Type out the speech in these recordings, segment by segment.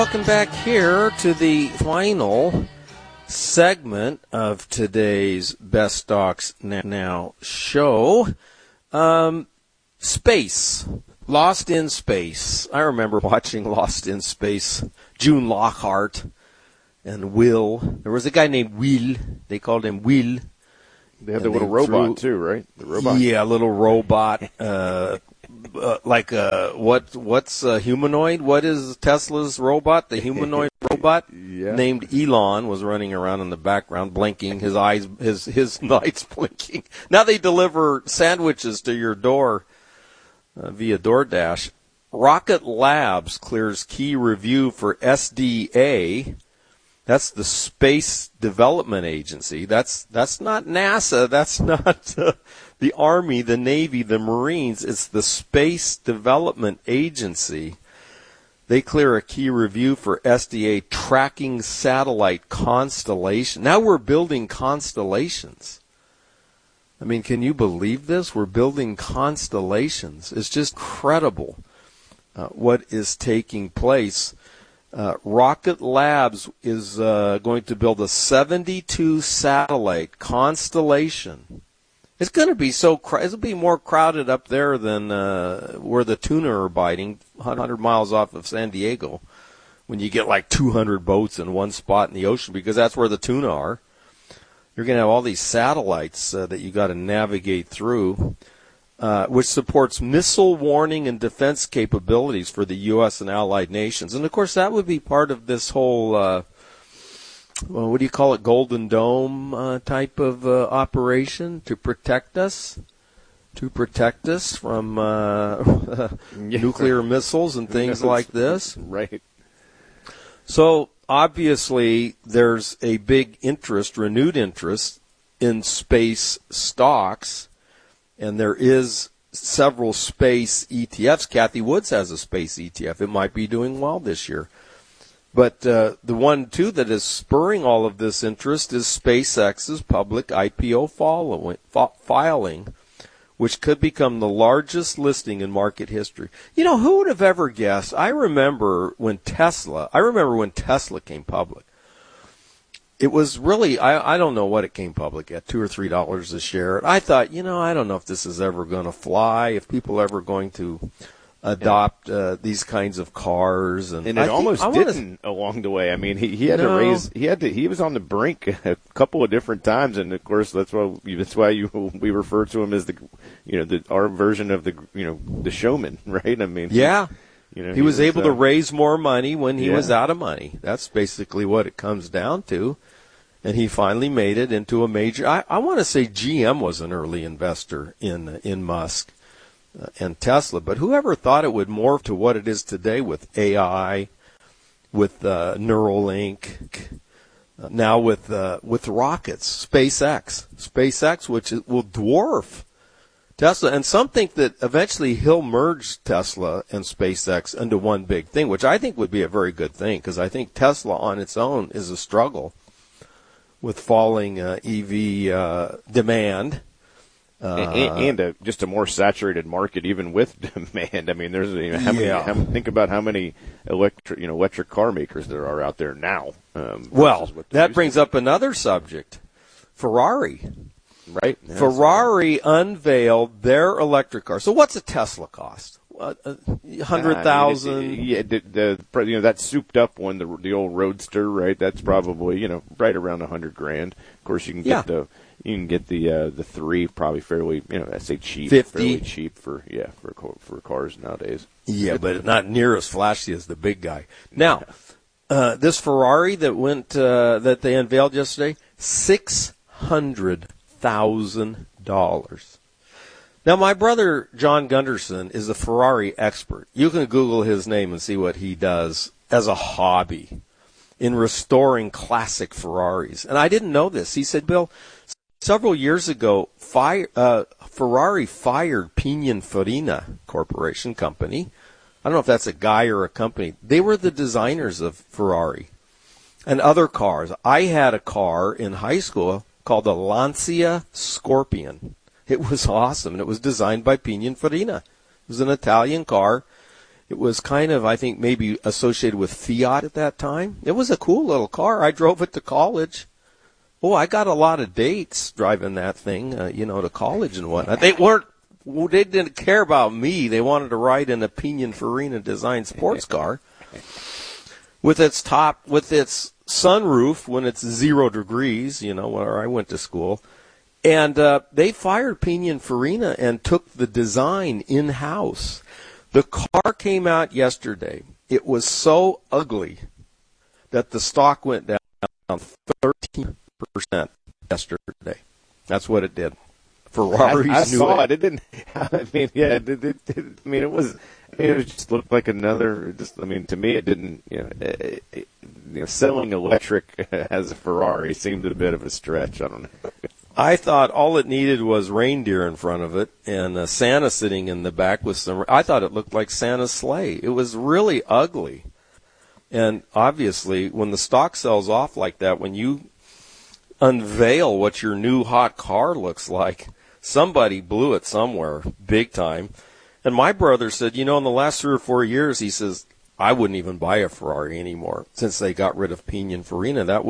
Welcome back here to the final segment of today's Best Stocks Now show. Space. Lost in Space. I remember watching Lost in Space. June Lockhart and Will. There was a guy named Will. They called him Will. They had the little robot too, right? The robot. Yeah, little robot. What's humanoid? What is Tesla's robot? The humanoid robot named Elon was running around in the background, blinking. His eyes, his lights blinking. Now they deliver sandwiches to your door via DoorDash. Rocket Labs clears key review for SDA. That's the Space Development Agency. That's not NASA. That's not the Army, the Navy, the Marines. It's the Space Development Agency. They clear a key review for SDA tracking satellite constellation. Now we're building constellations. I mean, can you believe this? We're building constellations. It's just incredible what is taking place. Rocket Labs is going to build a 72 satellite constellation. It's going to be it'll be more crowded up there than where the tuna are biting, 100 miles off of San Diego, when you get like 200 boats in one spot in the ocean, because that's where the tuna are. You're going to have all these satellites that you got to navigate through. Which supports missile warning and defense capabilities for the U.S. and allied nations. And, of course, that would be part of this whole, what do you call it, Golden Dome type of operation to protect us from nuclear missiles and things like this. Right. So, obviously, there's a big renewed interest in space stocks. And there is several space ETFs. Kathy Woods has a space ETF. It might be doing well this year. But the one, too, that is spurring all of this interest is SpaceX's public IPO filing, which could become the largest listing in market history. You know, who would have ever guessed? I remember when Tesla came public. It was really, I don't know what it came public at, $2 or $3 a share. I thought, I don't know if this is ever going to fly, if people are ever going to adopt these kinds of cars. And it almost didn't along the way. I mean, he had to raise, he was on the brink a couple of different times. And of course, that's why we refer to him as our version of the showman, right? I mean, yeah. He was able to raise more money when he was out of money. That's basically what it comes down to. And he finally made it into a major. I want to say GM was an early investor in Musk and Tesla, but whoever thought it would morph to what it is today with AI, with Neuralink, now with rockets, SpaceX, which will dwarf Tesla. And some think that eventually he'll merge Tesla and SpaceX into one big thing, which I think would be a very good thing, because I think Tesla on its own is a struggle with falling EV demand. And just a more saturated market, even with demand. I mean, there's think about how many electric car makers there are out there now. That brings up another subject: Ferrari. Right. Ferrari unveiled their electric car. So what's a Tesla cost? 100,000. That souped up one, the old Roadster, right? That's probably right around $100,000. Of course, you can get the three probably fairly I say cheap, 50. Fairly cheap for cars nowadays. Yeah, but not near as flashy as the big guy. Now, this Ferrari that they unveiled yesterday, $600,000. Now, my brother John Gunderson is a Ferrari expert. You can Google his name and see what he does as a hobby in restoring classic Ferraris. And I didn't know this. He said, Bill, several years ago, Ferrari fired Pininfarina Corporation Company. I don't know if that's a guy or a company. They were the designers of Ferrari and other cars. I had a car in high school called the Lancia Scorpion. It was awesome, and it was designed by Pininfarina. It was an Italian car. It was kind of, I think, maybe associated with Fiat at that time. It was a cool little car. I drove it to college. Oh, I got a lot of dates driving that thing, to college and whatnot. They didn't care about me. They wanted to ride in a Pininfarina design sports car with its sunroof when it's 0 degrees, where I went to school. And they fired Pininfarina and took the design in-house. The car came out yesterday. It was so ugly that the stock went down 13% yesterday. That's what it did. Ferrari's I saw it. It didn't. I mean, yeah. It was. It just looked like another. To me, it didn't. Selling electric as a Ferrari seemed a bit of a stretch. I don't know. I thought all it needed was reindeer in front of it and Santa sitting in the back with some. I thought it looked like Santa's sleigh. It was really ugly. And obviously, when the stock sells off like that, when you unveil what your new hot car looks like, somebody blew it somewhere big time. And my brother said, in the last 3 or 4 years, he says, I wouldn't even buy a Ferrari anymore since they got rid of Pininfarina. That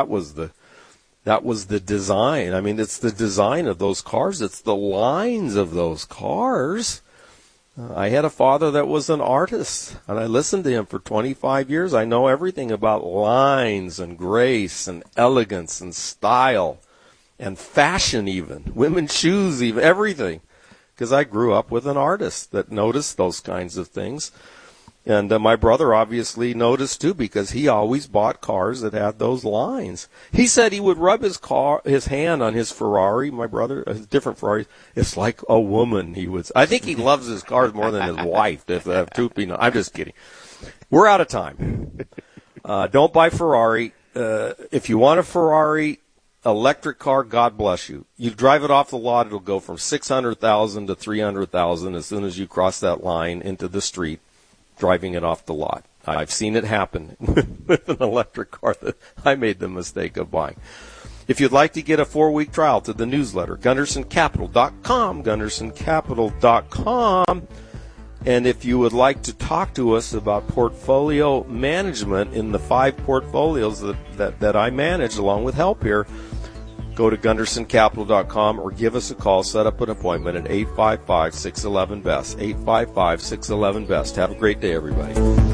was the design. I mean, it's the design of those cars. It's the lines of those cars. I had a father that was an artist, and I listened to him for 25 years. I know everything about lines and grace and elegance and style and fashion even, women's shoes even, everything, because I grew up with an artist that noticed those kinds of things. And my brother obviously noticed too, because he always bought cars that had those lines. He said he would rub his hand on his Ferrari. My brother, his different Ferraris. It's like a woman. I think he loves his cars more than his wife. I'm just kidding. We're out of time. Don't buy Ferrari. If you want a Ferrari electric car, God bless you. You drive it off the lot, it'll go from 600,000 to 300,000 as soon as you cross that line into the street. Driving it off the lot. I've seen it happen with an electric car that I made the mistake of buying. If you'd like to get a 4-week trial to the newsletter, GundersonCapital.com, GundersonCapital.com. And if you would like to talk to us about portfolio management in the 5 portfolios that I manage along with help here, go to GundersonCapital.com or give us a call. Set up an appointment at 855-611-BEST. 855-611-BEST. Have a great day, everybody.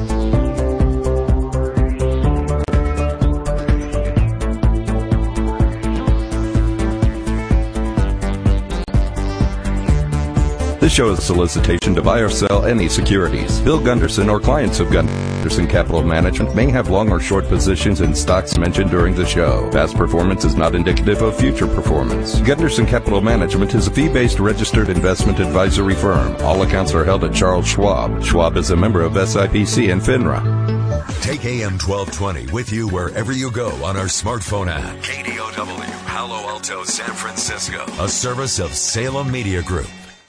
This show is a solicitation to buy or sell any securities. Bill Gunderson or clients of Gunderson Capital Management may have long or short positions in stocks mentioned during the show. Past performance is not indicative of future performance. Gunderson Capital Management is a fee-based registered investment advisory firm. All accounts are held at Charles Schwab. Schwab is a member of SIPC and FINRA. Take AM 1220 with you wherever you go on our smartphone app. KDOW, Palo Alto, San Francisco. A service of Salem Media Group.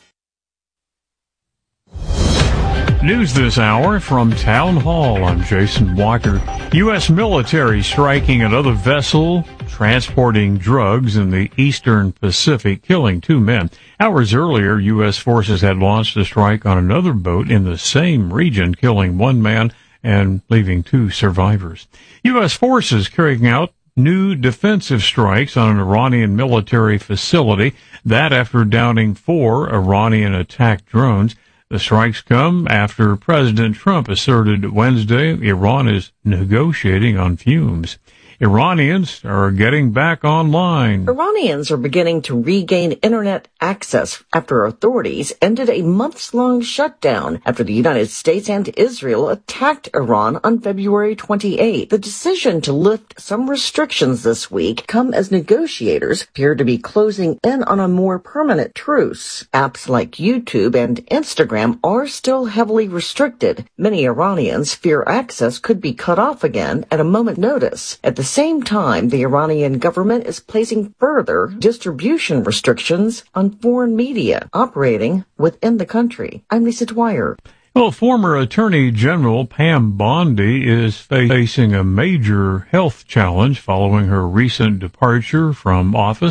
News this hour from Town Hall. I'm Jason Walker. U.S. military striking another vessel transporting drugs in the eastern Pacific, killing 2 men. Hours earlier, U.S. forces had launched a strike on another boat in the same region, killing 1 man and leaving 2 survivors. U.S. forces carrying out new defensive strikes on an Iranian military facility, that after downing 4 Iranian attack drones. The strikes come after President Trump asserted Wednesday Iran is negotiating on fumes. Iranians are getting back online. Iranians are beginning to regain internet access after authorities ended a months-long shutdown after the United States and Israel attacked Iran on February 28. The decision to lift some restrictions this week come as negotiators appear to be closing in on a more permanent truce. Apps like YouTube and Instagram are still heavily restricted. Many Iranians fear access could be cut off again at a moment's notice. At the same time, the Iranian government is placing further distribution restrictions on foreign media operating within the country. I'm Lisa Dwyer. Well, former Attorney General Pam Bondi is facing a major health challenge following her recent departure from office.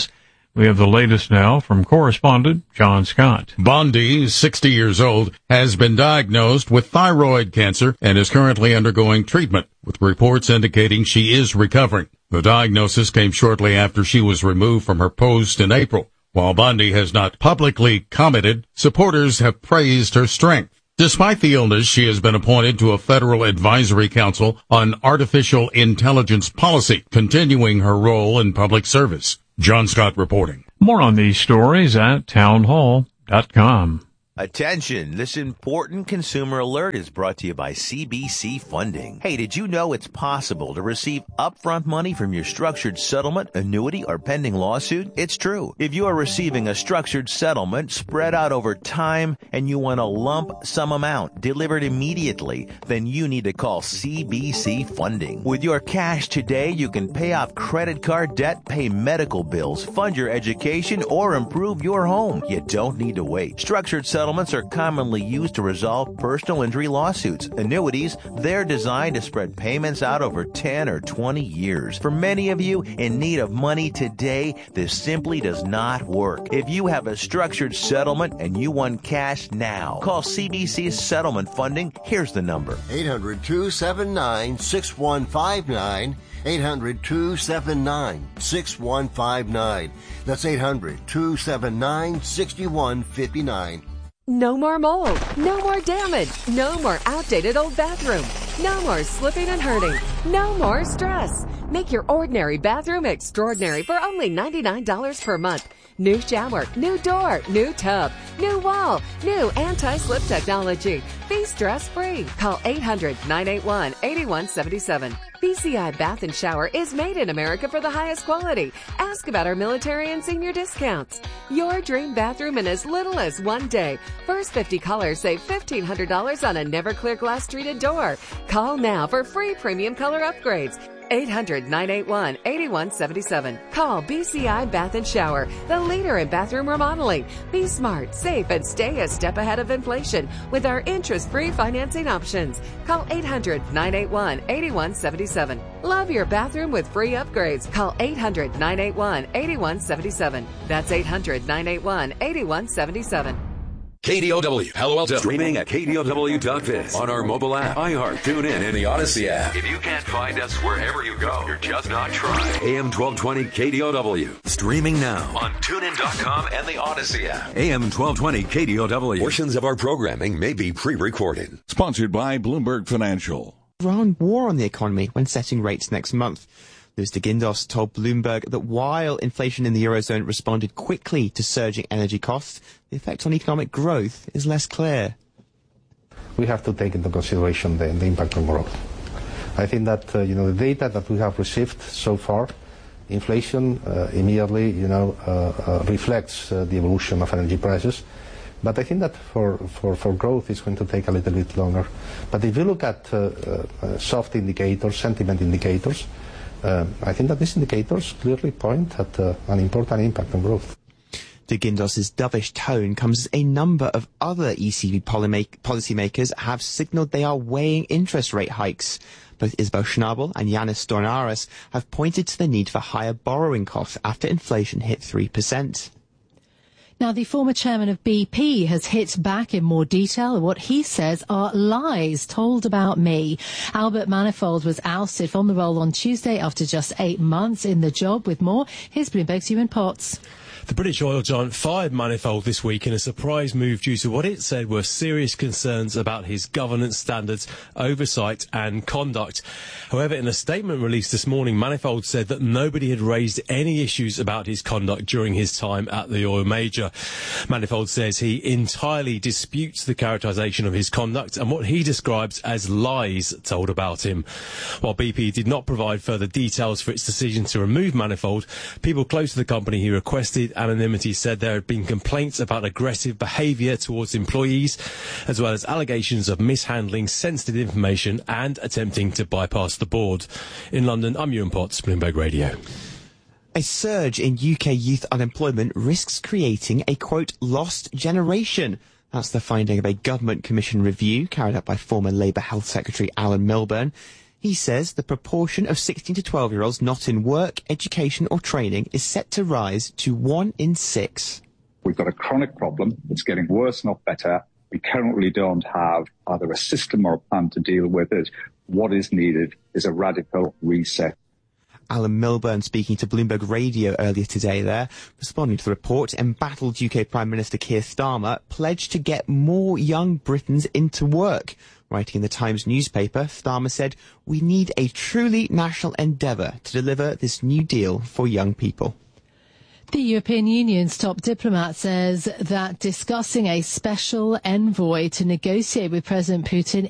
We have the latest now from correspondent John Scott. Bondi, 60 years old, has been diagnosed with thyroid cancer and is currently undergoing treatment, with reports indicating she is recovering. The diagnosis came shortly after she was removed from her post in April. While Bondi has not publicly commented, supporters have praised her strength. Despite the illness, she has been appointed to a federal advisory council on artificial intelligence policy, continuing her role in public service. John Scott reporting. More on these stories at townhall.com. Attention, this important consumer alert is brought to you by CBC Funding. Hey, did you know it's possible to receive upfront money from your structured settlement, annuity, or pending lawsuit? It's true. If you are receiving a structured settlement spread out over time and you want a lump sum amount delivered immediately, then you need to call CBC Funding. With your cash today, you can pay off credit card debt, pay medical bills, fund your education, or improve your home. You don't need to wait. Structured settlements are commonly used to resolve personal injury lawsuits. Annuities, they're designed to spread payments out over 10 or 20 years. For many of you in need of money today, this simply does not work. If you have a structured settlement and you want cash now, call CBC Settlement Funding. Here's the number. 800-279-6159. 800-279-6159. That's 800-279-6159. No more mold, no more damage, no more outdated old bathroom, no more slipping and hurting, no more stress. Make your ordinary bathroom extraordinary for only $99 per month. New shower, new door, new tub, new wall, new anti-slip technology. Be stress-free. Call 800-981-8177. BCI Bath and Shower is made in America for the highest quality. Ask about our military and senior discounts. Your dream bathroom in as little as 1 day. First 50 callers save $1,500 on a never clear glass treated door. Call now for free premium color upgrades. 800-981-8177. Call BCI Bath and Shower, the leader in bathroom remodeling. Be smart, safe, and stay a step ahead of inflation with our interest-free financing options. Call 800-981-8177. Love your bathroom with free upgrades. Call 800-981-8177. That's 800-981-8177. KDOW, Palo Alto. Streaming at KDOW.biz. On our mobile app, iHeart, TuneIn, and the Odyssey app. If you can't find us wherever you go, you're just not trying. AM 1220 KDOW. Streaming now on TuneIn.com and the Odyssey app. AM 1220 KDOW. Portions of our programming may be pre-recorded. Sponsored by Bloomberg Financial. Iran war on the economy when setting rates next month. Luis de Guindos told Bloomberg that while inflation in the Eurozone responded quickly to surging energy costs, the effect on economic growth is less clear. We have to take into consideration the impact on growth. I think that, the data that we have received so far, inflation immediately, reflects the evolution of energy prices. But I think that for growth, it's going to take a little bit longer. But if you look at soft indicators, sentiment indicators, I think that these indicators clearly point at an important impact on growth. De Guindos' dovish tone comes as a number of other ECB policymakers have signalled they are weighing interest rate hikes. Both Isabel Schnabel and Yanis Stornaris have pointed to the need for higher borrowing costs after inflation hit 3%. Now, the former chairman of BP has hit back in more detail at what he says are lies told about me. Albert Manifold was ousted from the role on Tuesday after just 8 months in the job. With more, here's Bloomberg's Ewan Potts. The British oil giant fired Manifold this week in a surprise move due to what it said were serious concerns about his governance standards, oversight and conduct. However, in a statement released this morning, Manifold said that nobody had raised any issues about his conduct during his time at the oil major. Manifold says he entirely disputes the characterisation of his conduct and what he describes as lies told about him. While BP did not provide further details for its decision to remove Manifold, people close to the company who requested anonymity said there had been complaints about aggressive behaviour towards employees, as well as allegations of mishandling sensitive information and attempting to bypass the board. In London, I'm Ewan Potts, Bloomberg Radio. A surge in UK youth unemployment risks creating a, quote, lost generation. That's the finding of a government commission review carried out by former Labour Health Secretary Alan Milburn. He says the proportion of 16 to 12-year-olds not in work, education or training is set to rise to 1 in 6. We've got a chronic problem that's getting worse, not better. We currently don't have either a system or a plan to deal with it. What is needed is a radical reset. Alan Milburn speaking to Bloomberg Radio earlier today there. Responding to the report, embattled UK Prime Minister Keir Starmer pledged to get more young Britons into work. Writing in the Times newspaper, Starmer said, "We need a truly national endeavour to deliver this new deal for young people." The European Union's top diplomat says that discussing a special envoy to negotiate with President Putin